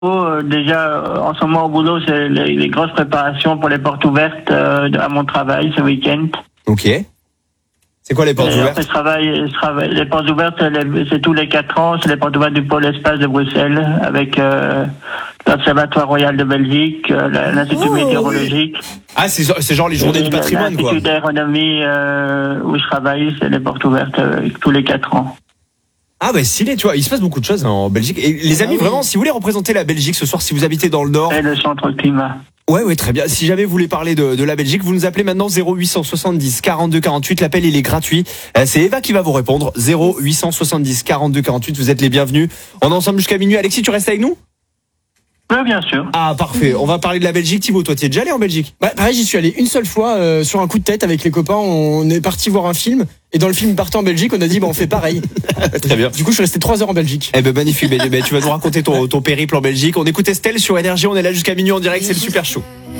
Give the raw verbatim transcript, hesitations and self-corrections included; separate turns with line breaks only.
Euh, déjà, euh, en ce moment au boulot, c'est les, les grosses préparations pour les portes ouvertes euh, à mon travail ce week-end.
Ok. C'est quoi les portes
Et
ouvertes?
après, je travaille, je travaille, les portes ouvertes, c'est, les- c'est tous les quatre ans, c'est les portes ouvertes du pôle espace de Bruxelles, avec euh, l'Observatoire Royal de Belgique, euh, la- l'Institut
Oh,
météorologique.
Ah, c'est, c'est genre les journées
et
du patrimoine, quoi.
l'Institut d'aéronomie euh, où je travaille, c'est les portes ouvertes euh, tous les quatre ans.
Ah bah stylé, tu vois, il se passe beaucoup de choses hein, en Belgique. Et les amis,
Ah oui.
vraiment, si vous voulez représenter la Belgique ce soir, si vous habitez dans le Nord,
Et le centre climat.
ouais, ouais, très bien. Si jamais vous voulez parler de, de la Belgique, vous nous appelez maintenant zéro huit cent soixante-dix quarante-deux quarante-huit. L'appel, il est gratuit. Euh, C'est Eva qui va vous répondre. zéro huit cent soixante-dix quarante-deux quarante-huit. Vous êtes les bienvenus. On est ensemble jusqu'à minuit. Alexis, tu restes avec nous?
Oui, bien sûr.
Ah, parfait. On va parler de la Belgique. Thibaut, toi, tu es déjà allé en Belgique?
Bah, pareil, j'y suis allé une seule fois euh, sur un coup de tête avec les copains. On est parti voir un film et dans le film partant en Belgique, on a dit bah on fait pareil.
Très bien.
Du coup, je suis resté trois heures en Belgique.
Eh ben, magnifique. Ben, ben, tu vas nous raconter ton, ton périple en Belgique. On écoute Estelle sur Énergie. On est là jusqu'à minuit en direct. C'est le super show.